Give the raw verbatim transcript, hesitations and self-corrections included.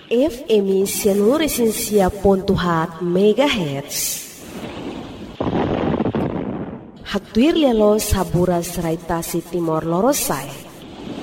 F M Sianuresinsia Pontuhat Megahertz. Hatuir lialo saburas raitasi Timor Lorosai.